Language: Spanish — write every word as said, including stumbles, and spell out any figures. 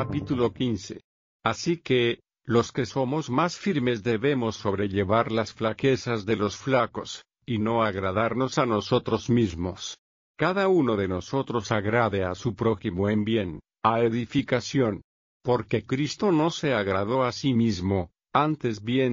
capítulo quince. Así que, los que somos más firmes debemos sobrellevar las flaquezas de los flacos, y no agradarnos a nosotros mismos. Cada uno de nosotros agrade a su prójimo en bien, a edificación. Porque Cristo no se agradó a sí mismo, antes bien,